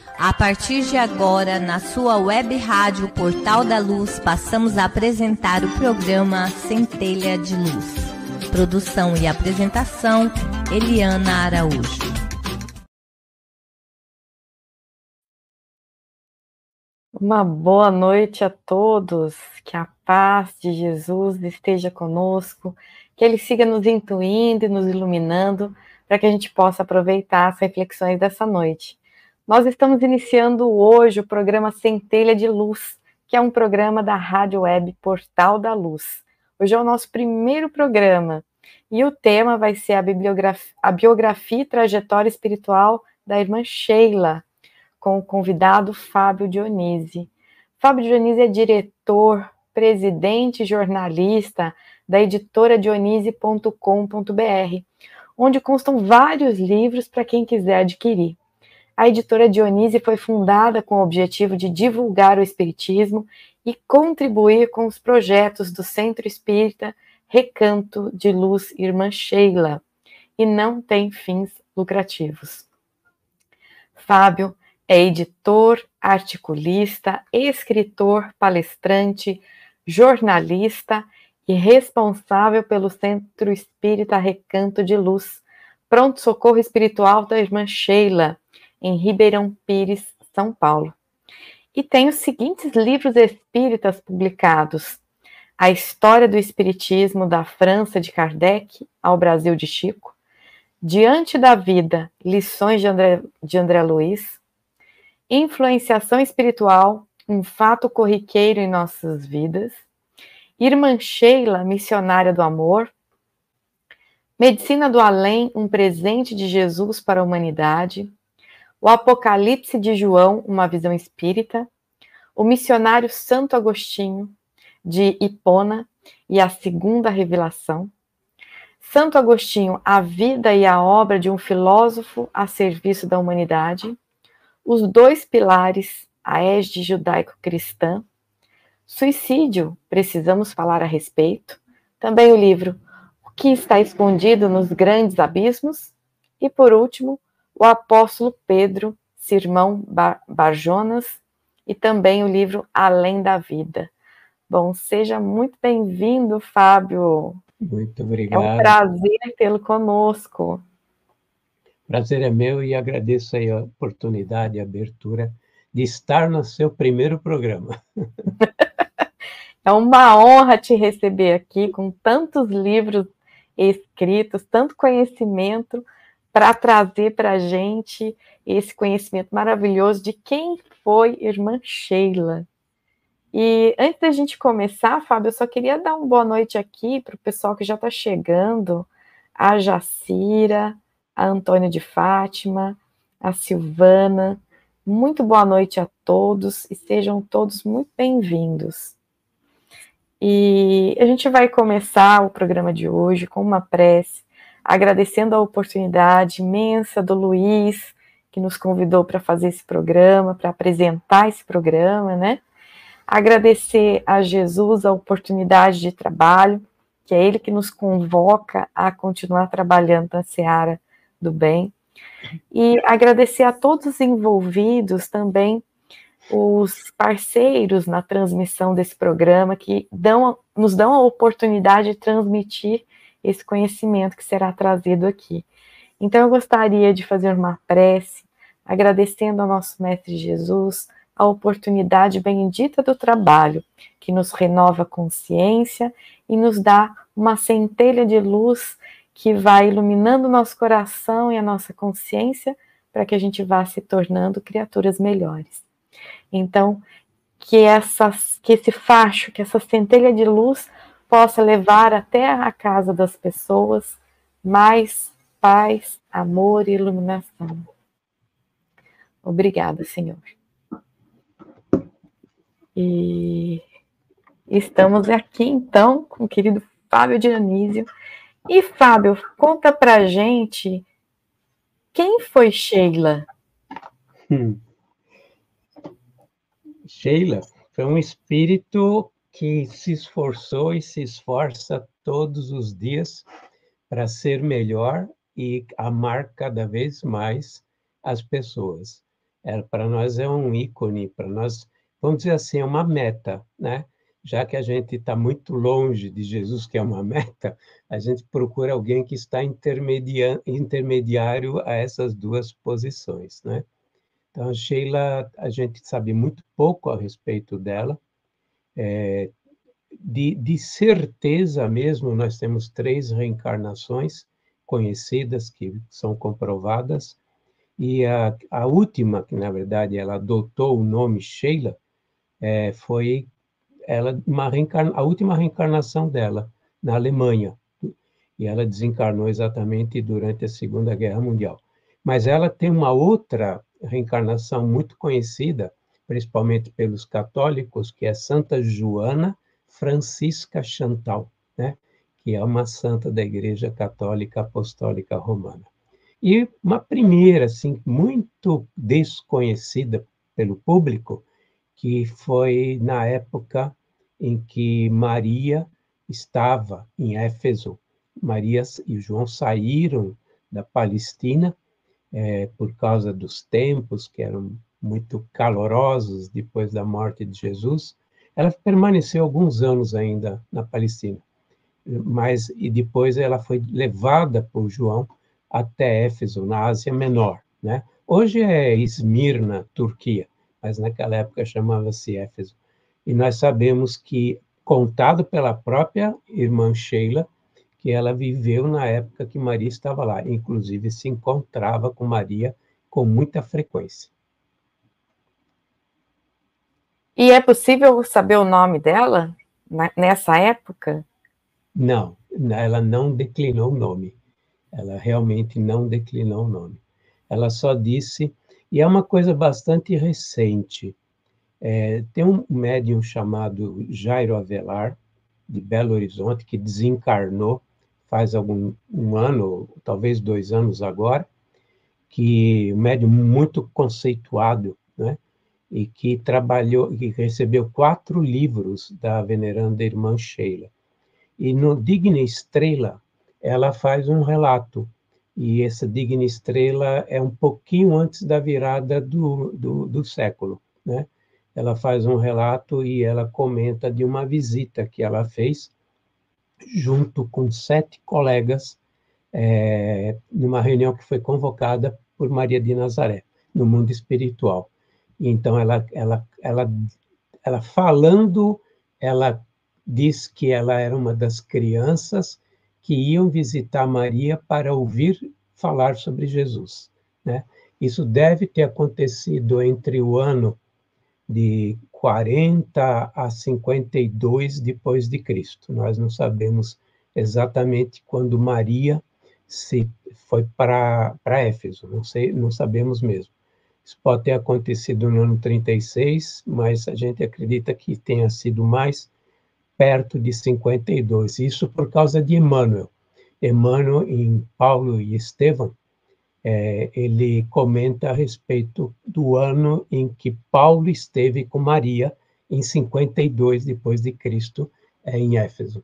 A partir de agora, na sua web rádio Portal da Luz, passamos a apresentar o programa Centelha de Luz. Produção e apresentação, Eliana Araújo. Uma boa noite a todos, que a paz de Jesus esteja conosco, que Ele siga nos intuindo e nos iluminando, para que a gente possa aproveitar as reflexões dessa noite. Nós estamos iniciando hoje o programa Centelha de Luz, que é um programa da Rádio Web Portal da Luz. Hoje é o nosso primeiro programa, e o tema vai ser a biografia e trajetória espiritual da irmã Sheila, com o convidado Fábio Dionísio. Fábio Dionísio é diretor, presidente e jornalista da editora Dionísio.com.br, onde constam vários livros para quem quiser adquirir. A editora Dionísio foi fundada com o objetivo de divulgar o espiritismo e contribuir com os projetos do Centro Espírita Recanto de Luz Irmã Sheila, e não tem fins lucrativos. Fábio é editor, articulista, escritor, palestrante, jornalista e responsável pelo Centro Espírita Recanto de Luz, pronto-socorro espiritual da irmã Sheila, em Ribeirão Pires, São Paulo. E tem os seguintes livros espíritas publicados: A História do Espiritismo da França de Kardec ao Brasil de Chico, Diante da Vida, Lições de André Luiz, Influenciação Espiritual, um fato corriqueiro em nossas vidas, Irmã Sheila, Missionária do Amor, Medicina do Além, um presente de Jesus para a humanidade, O Apocalipse de João, uma visão espírita, O Missionário Santo Agostinho, de Hipona e a Segunda Revelação, Santo Agostinho, a vida e a obra de um filósofo a serviço da humanidade, Os Dois Pilares, a égide judaico-cristã, Suicídio, precisamos falar a respeito, também o livro O que está escondido nos grandes abismos, e por último, o Apóstolo Pedro, Sermão Barjonas, e também o livro Além da Vida. Bom, seja muito bem-vindo, Fábio. Muito obrigado. É um prazer tê-lo conosco. Prazer é meu e agradeço aí a oportunidade e a abertura de estar no seu primeiro programa. É uma honra te receber aqui com tantos livros escritos, tanto conhecimento, para trazer para a gente esse conhecimento maravilhoso de quem foi Irmã Sheila. E antes da gente começar, Fábio, eu só queria dar uma boa noite aqui para o pessoal que já está chegando, a Jacira, a Antônia de Fátima, a Silvana. Muito boa noite a todos e sejam todos muito bem-vindos. E a gente vai começar o programa de hoje com uma prece, agradecendo a oportunidade imensa do Luiz, que nos convidou para fazer esse programa, para apresentar esse programa, né? Agradecer a Jesus a oportunidade de trabalho, que é Ele que nos convoca a continuar trabalhando na seara do bem. E agradecer a todos os envolvidos também, os parceiros na transmissão desse programa, que nos dão a oportunidade de transmitir esse conhecimento que será trazido aqui. Então, eu gostaria de fazer uma prece, agradecendo ao nosso Mestre Jesus a oportunidade bendita do trabalho, que nos renova a consciência e nos dá uma centelha de luz que vai iluminando o nosso coração e a nossa consciência para que a gente vá se tornando criaturas melhores. Então, que esse facho, que essa centelha de luz possa levar até a casa das pessoas mais paz, amor e iluminação. Obrigada, Senhor. E estamos aqui, então, com o querido Fábio Dionísio. E, Fábio, conta pra gente quem foi Sheila? Sheila foi um espírito que se esforçou e se esforça todos os dias para ser melhor e amar cada vez mais as pessoas. para nós é um ícone, para nós, vamos dizer assim, é uma meta, né? Já que a gente está muito longe de Jesus, que é uma meta, a gente procura alguém que está intermediário a essas duas posições, né? Então, a Sheila, a gente sabe muito pouco a respeito dela. De certeza mesmo, nós temos 3 reencarnações conhecidas, que são comprovadas, e a última, que na verdade ela adotou o nome Sheila, foi a última reencarnação dela, na Alemanha, e ela desencarnou exatamente durante a Segunda Guerra Mundial. Mas ela tem uma outra reencarnação muito conhecida, principalmente pelos católicos, que é Santa Joana Francisca Chantal, né? Que é uma santa da Igreja Católica Apostólica Romana. E uma primeira, assim, muito desconhecida pelo público, que foi na época em que Maria estava em Éfeso. Maria e João saíram da Palestina por causa dos tempos, que eram muito calorosos depois da morte de Jesus. Ela permaneceu alguns anos ainda na Palestina, e depois ela foi levada por João até Éfeso, na Ásia Menor, né? Hoje é Esmirna, Turquia, mas naquela época chamava-se Éfeso. E nós sabemos que, contado pela própria irmã Sheila, que ela viveu na época que Maria estava lá, inclusive se encontrava com Maria com muita frequência. E é possível saber o nome dela nessa época? Não, ela não declinou o nome. Ela realmente não declinou o nome. Ela só disse, e é uma coisa bastante recente, tem um médium chamado Jairo Avelar, de Belo Horizonte, que desencarnou faz um ano, talvez 2 anos agora, que um médium muito conceituado, né? E que recebeu 4 livros da veneranda irmã Sheila. E no Digna Estrela, ela faz um relato, e essa Digna Estrela é um pouquinho antes da virada do século, né? Ela faz um relato e ela comenta de uma visita que ela fez junto com 7 colegas, numa reunião que foi convocada por Maria de Nazaré, no mundo espiritual. Então, ela falando, ela diz que ela era uma das crianças que iam visitar Maria para ouvir falar sobre Jesus, né? Isso deve ter acontecido entre o ano de 40 a 52 depois de Cristo. Nós não sabemos exatamente quando Maria foi para Éfeso, não sabemos mesmo. Isso pode ter acontecido no ano 36, mas a gente acredita que tenha sido mais perto de 52. Isso por causa de Emmanuel. Emmanuel, em Paulo e Estevão, ele comenta a respeito do ano em que Paulo esteve com Maria, em 52 depois de Cristo, em Éfeso.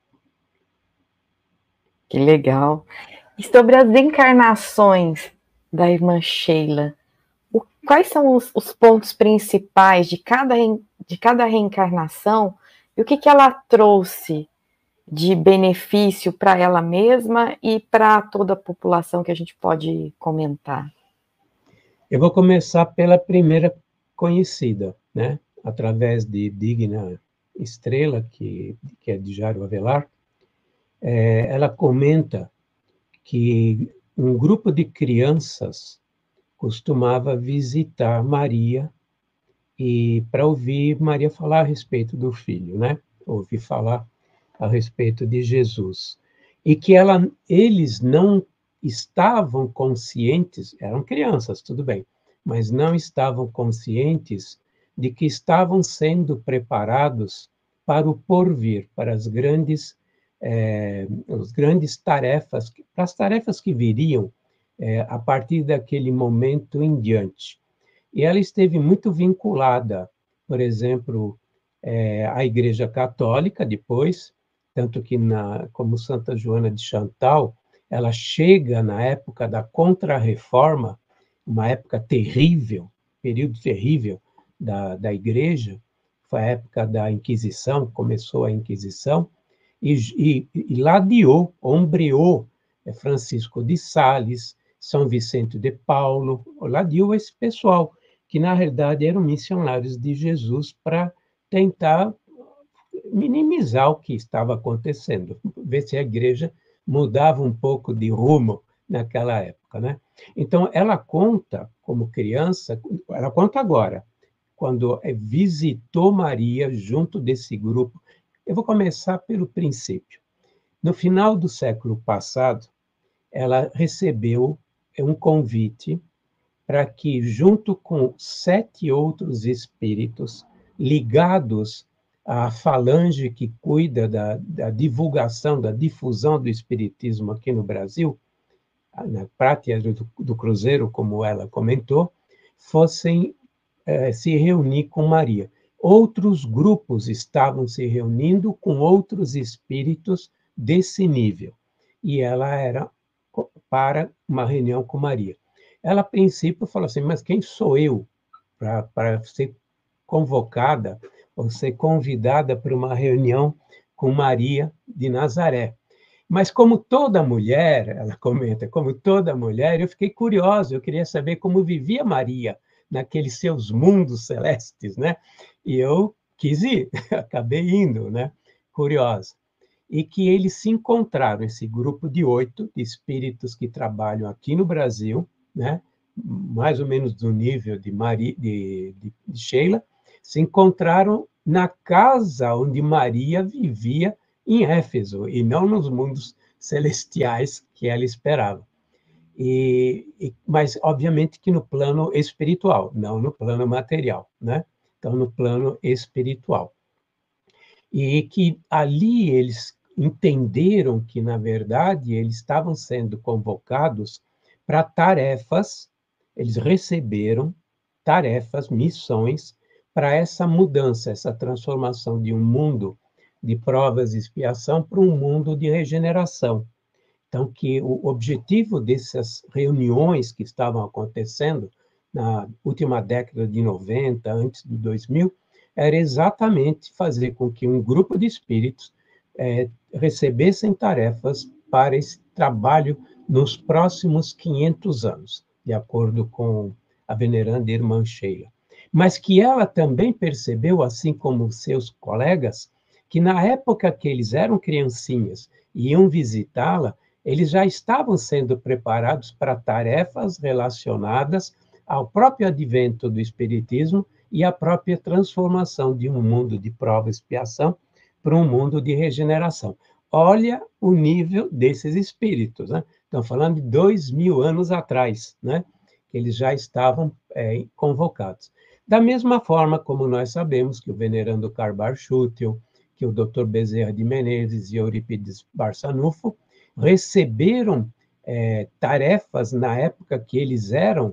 Que legal. E sobre as encarnações da irmã Sheila, quais são os pontos principais de cada reencarnação e o que ela trouxe de benefício para ela mesma e para toda a população que a gente pode comentar? Eu vou começar pela primeira conhecida, né? Através de Digna Estrela, que é de Jairo Avelar. Ela comenta que um grupo de crianças costumava visitar Maria e para ouvir Maria falar a respeito do filho, né? Ouvir falar a respeito de Jesus. E que eles não estavam conscientes, eram crianças, tudo bem, mas não estavam conscientes de que estavam sendo preparados para o porvir, para as grandes tarefas, para as tarefas que viriam a partir daquele momento em diante. E ela esteve muito vinculada, por exemplo, à Igreja Católica depois, tanto que, como Santa Joana de Chantal, ela chega na época da Contra-Reforma, uma época terrível, período terrível da Igreja, foi a época da Inquisição, começou a Inquisição, e ladeou, ombreou Francisco de Sales, São Vicente de Paulo, ladeou esse pessoal, que na realidade eram missionários de Jesus para tentar minimizar o que estava acontecendo, ver se a igreja mudava um pouco de rumo naquela época, né? Então, ela conta, como criança, ela conta agora, quando visitou Maria junto desse grupo. Eu vou começar pelo princípio. No final do século passado, ela recebeu um convite para que, junto com 7 outros espíritos ligados à falange que cuida da divulgação, da difusão do espiritismo aqui no Brasil, na Pátria do Cruzeiro, como ela comentou, fossem se reunir com Maria. Outros grupos estavam se reunindo com outros espíritos desse nível, e ela era para uma reunião com Maria. Ela, a princípio, falou assim, mas quem sou eu para ser convocada ou ser convidada para uma reunião com Maria de Nazaré? Mas como toda mulher, ela comenta, como toda mulher, eu fiquei curiosa, eu queria saber como vivia Maria naqueles seus mundos celestes, né? E eu quis ir, acabei indo, né? Curiosa. E que eles se encontraram, esse grupo de 8 espíritos que trabalham aqui no Brasil, né? Mais ou menos do nível de Sheila, se encontraram na casa onde Maria vivia em Éfeso, e não nos mundos celestiais que ela esperava. Mas, obviamente, que no plano espiritual, não no plano material, né? Então, no plano espiritual. E que ali eles entenderam que, na verdade, eles estavam sendo convocados para tarefas, eles receberam tarefas, missões, para essa mudança, essa transformação de um mundo de provas e expiação para um mundo de regeneração. Então, que o objetivo dessas reuniões que estavam acontecendo na última década de 90, antes do 2000, era exatamente fazer com que um grupo de espíritos recebessem tarefas para esse trabalho nos próximos 500 anos, de acordo com a veneranda irmã Sheila. Mas que ela também percebeu, assim como seus colegas, que na época que eles eram criancinhas e iam visitá-la, eles já estavam sendo preparados para tarefas relacionadas ao próprio advento do Espiritismo e à própria transformação de um mundo de prova e expiação para um mundo de regeneração. Olha o nível desses espíritos, né? Estão falando de 2000 anos atrás, né? Que eles já estavam convocados. Da mesma forma como nós sabemos que o venerando Carbar Schutel, que o Dr. Bezerra de Menezes e Eurípides Barçanufo receberam tarefas na época que eles eram,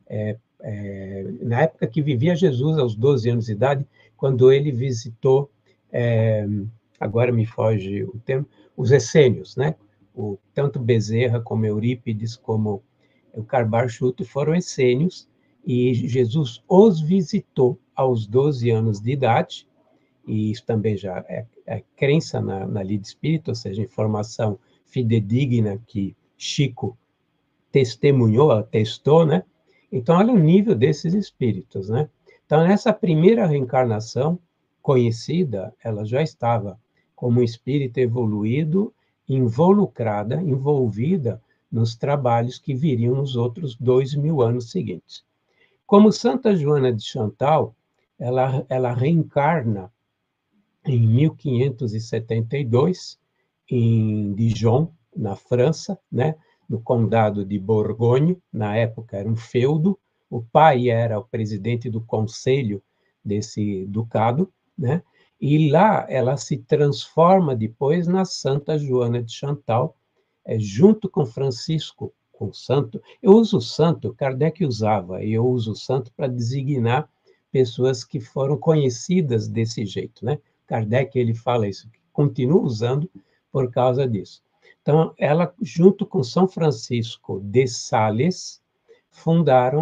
na época que vivia Jesus, aos 12 anos de idade, quando ele visitou, agora me foge o termo, os essênios, né? Tanto Bezerra como Eurípides, como o Carbar Schutel foram essênios, e Jesus os visitou aos 12 anos de idade, e isso também já é crença na lida espírita, ou seja, informação fidedigna que Chico testemunhou, atestou, né? Então, olha o nível desses espíritos, né? Então, nessa primeira reencarnação conhecida, ela já estava como um espírito evoluído, involucrada, envolvida nos trabalhos que viriam nos outros 2000 anos seguintes. Como Santa Joana de Chantal, ela reencarna em 1572, em Dijon, na França, né? No condado de Borgonha, na época era um feudo, o pai era o presidente do conselho desse ducado, né? E lá ela se transforma depois na Santa Joana de Chantal, junto com Francisco, com o santo. Eu uso o santo, Kardec usava, e eu uso o santo para designar pessoas que foram conhecidas desse jeito, né? Kardec, ele fala isso, continua usando por causa disso. Então, ela, junto com São Francisco de Sales, fundaram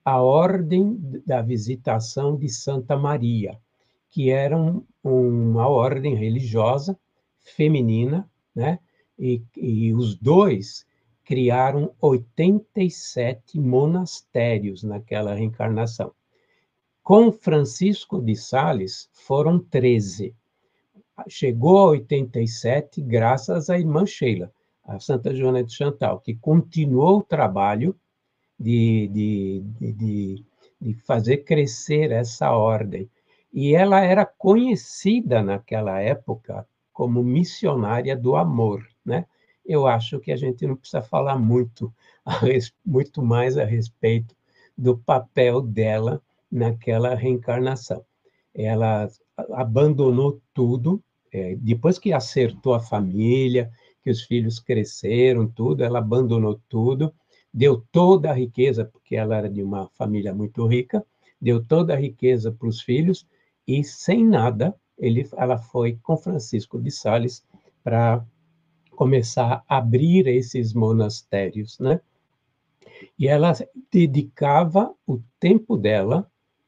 a Ordem da Visitação de Santa Maria, que era uma ordem religiosa feminina, né? E os dois criaram 87 monastérios naquela reencarnação. Com Francisco de Sales, foram 13. Chegou a 87 graças à irmã Sheila, a Santa Joana de Chantal, que continuou o trabalho de fazer crescer essa ordem. E ela era conhecida naquela época como missionária do amor, né? Eu acho que a gente não precisa falar muito mais a respeito do papel dela naquela reencarnação. Ela abandonou tudo, depois que acertou a família, que os filhos cresceram, tudo, ela abandonou tudo, deu toda a riqueza, porque ela era de uma família muito rica, deu toda a riqueza para os filhos, e sem nada, ela foi com Francisco de Sales para começar a abrir esses monastérios, né? E ela dedicava o tempo dela,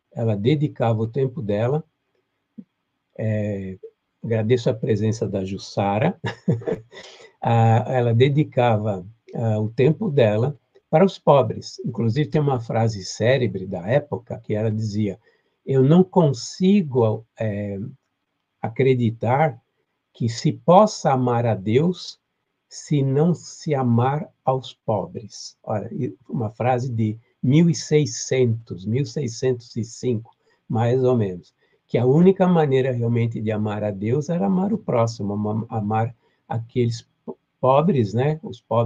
agradeço a presença da Jussara, ela dedicava o tempo dela para os pobres. Inclusive, tem uma frase célebre da época que ela dizia: eu não consigo acreditar que se possa amar a Deus se não se amar aos pobres. Olha, uma frase de 1605, mais ou menos, que a única maneira realmente de amar a Deus era amar o próximo, amar aqueles pobres, né? Os pobres